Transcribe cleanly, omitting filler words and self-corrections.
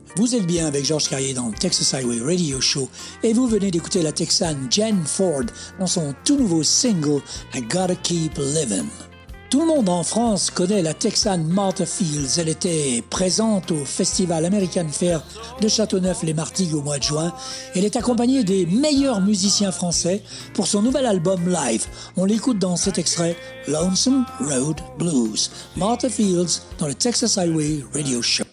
Vous êtes bien avec Georges Carrier dans le Texas Highway Radio Show et vous venez d'écouter la Texane Jen Ford dans son tout nouveau single I Gotta Keep Livin'. Tout le monde en France connaît la Texane Martha Fields. Elle était présente au Festival American Fair de Châteauneuf-les-Martigues au mois de juin. Elle est accompagnée des meilleurs musiciens français pour son nouvel album live. On l'écoute dans cet extrait, Lonesome Road Blues. Martha Fields dans le Texas Highway Radio Show.